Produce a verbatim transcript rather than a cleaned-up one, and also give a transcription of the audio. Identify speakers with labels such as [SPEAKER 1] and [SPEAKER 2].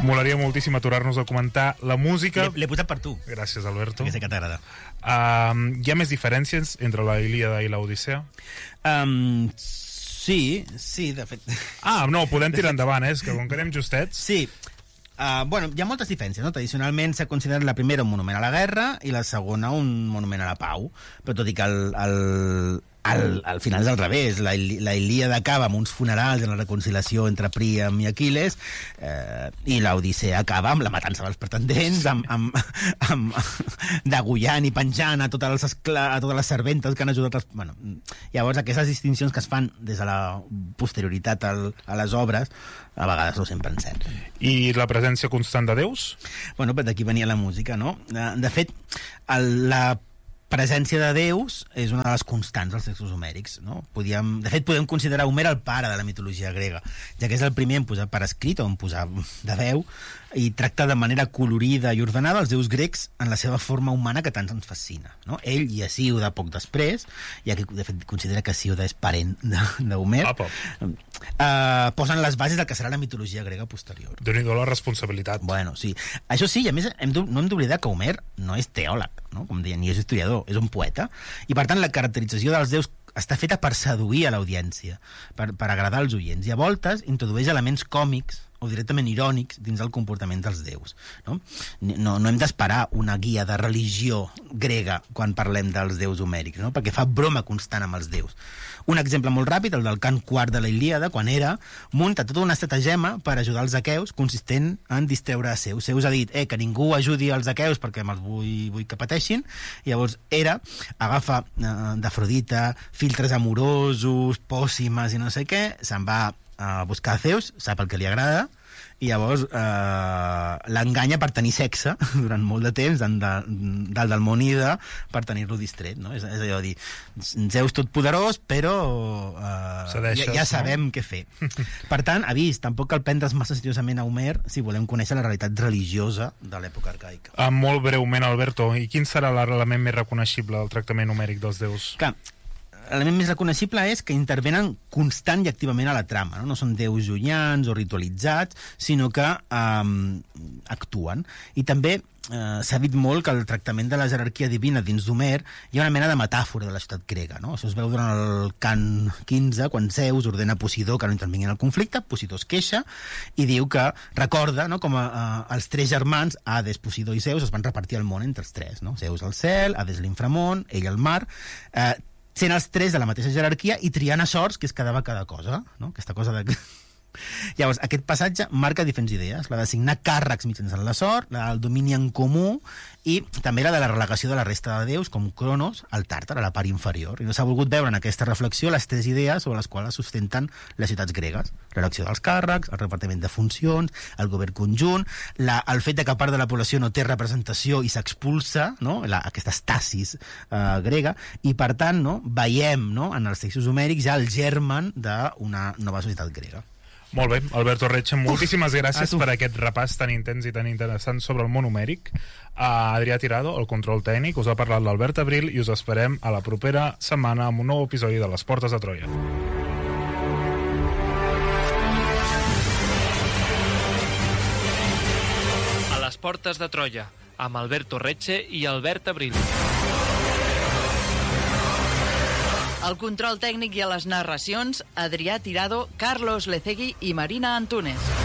[SPEAKER 1] Molaria moltíssim aturar-nos a comentar la música.
[SPEAKER 2] L'he posat per tu.
[SPEAKER 1] Gràcies, Alberto.
[SPEAKER 2] Que sé que t'agrada.
[SPEAKER 1] Uh, hi ha més diferències entre la Ilíada i l'Odissea?
[SPEAKER 2] Um, sí, sí, de fet...
[SPEAKER 1] Ah, no, podem tirar endavant, eh? És que com que anem justets...
[SPEAKER 2] Sí. Uh, bueno, hi ha moltes diferències, no? Tradicionalment s'ha considerat la primera un monument a la guerra i la segona un monument a la pau, però tot i que el, el, el, al final és al revés. La, la Ilíada acaba amb uns funerals en la reconciliació entre Príam i Aquil·les, eh, i l'Odissea acaba amb la matança dels pretendents, amb, amb, amb degollant i penjant a totes les, escla, a totes les serventes que han ajudat els... Bueno, llavors aquestes distincions que es fan des de la posterioritat al, a les obres a vegades no sempre encert.
[SPEAKER 1] I la presència constant de déus?
[SPEAKER 2] Bueno, d'aquí venia la música, no? De, de fet, el, la presència de déus és una de les constants dels textos homèrics, no? Podíem, de fet, podem considerar Homer el pare de la mitologia grega, ja que és el primer en posar per escrit o en posar de veu, i tracta de manera colorida i ordenada els déus grecs en la seva forma humana que tant ens fascina, no? Ell i Hesíode poc després, ja que de fet considera que Hesíode és parent d'Homer, uh, posen les bases del que serà la mitologia grega posterior.
[SPEAKER 1] Déu-n'hi-do la responsabilitat.
[SPEAKER 2] Bueno, sí. Això sí, i a més hem no hem d'oblidar que Homer no és teòleg, no? Com deien, ni és historiador, és un poeta, i per tant la caracterització dels déus està feta per seduir a l'audiència, per, per agradar als oients, i a voltes introdueix elements còmics o directament irònics dins el comportament dels déus, no? No, no hem d'esperar una guia de religió grega quan parlem dels déus homèrics, no? Perquè fa broma constant amb els déus. Un exemple molt ràpid, el del cant quart de la Ilíada, quan Hera munta tota una estratagema per ajudar els aqueus, consistent en distreure a Zeus. Zeus ha dit, eh, que ningú ajudi els aqueus perquè me'ls vull, vull que pateixin, i llavors Hera agafa eh, d'Afrodita filtres amorosos, pòssimes i no sé què, se'n va a buscar a Zeus, sap el que li agrada, i llavors eh, l'enganya per tenir sexe durant molt de temps dalt de, de, del món Ida per tenir-lo distret, no? És, és allò de dir, Zeus totpoderós, però eh,
[SPEAKER 1] Cedeixes,
[SPEAKER 2] ja, ja sabem
[SPEAKER 1] no?
[SPEAKER 2] què fer. Per tant, avís, tampoc cal prendre's massa seriosament a Homer si volem conèixer la realitat religiosa de l'època arcaica.
[SPEAKER 1] Ah, molt breument, Alberto, i quin serà l'element més reconeixible del tractament homèric dels déus?
[SPEAKER 2] Clar, l'element més reconeixible és que intervenen constant i activament a la trama, no? No són déus llunyans o ritualitzats, sinó que um, actuen. I també uh, s'ha dit molt que el tractament de la jerarquia divina dins d'Homer hi ha una mena de metàfora de la ciutat grega, no? Això es veu durant el cant quinze, quan Zeus ordena a Posidó que no intervingui en el conflicte. Posidó es queixa i diu que recorda, no?, com a, a, els tres germans, Hades, Posidó i Zeus, es van repartir el món entre els tres, no? Zeus al cel, Hades l'inframón, ell al mar, eh, sent els tres de la mateixa jerarquia i triant a sorts que es quedava cada cosa, no? Aquesta cosa de... Llavors, aquest passatge marca diferents idees, la d'assignar càrrecs mitjançant la sort, la del domini en comú i també la de la relegació de la resta de déus, com Cronos, al Tàrtar, a la part inferior. I no s'ha volgut veure en aquesta reflexió les tres idees sobre les quals sustenten les ciutats gregues: l'elecció dels càrrecs, el repartiment de funcions, el govern conjunt, la, el fet de que part de la població no té representació i s'expulsa, no?, la, aquesta estasis eh, grega, i per tant, no?, veiem, no?, en els textos homèrics ja el germen d'una nova societat grega.
[SPEAKER 1] Molt bé, Alberto Retxe, moltíssimes gràcies per aquest repàs tan intens i tan interessant sobre el món homèric. A Adrià Tirado, el control tècnic, us ha parlat l'Albert Abril i us esperem a la propera setmana amb un nou episodi de Les Portes de Troia.
[SPEAKER 3] A les Portes de Troia, amb Alberto Retxe i Albert Abril.
[SPEAKER 4] El control tècnic i a les narracions, Adrià Tirado, Carlos Lecegui i Marina Antúnez.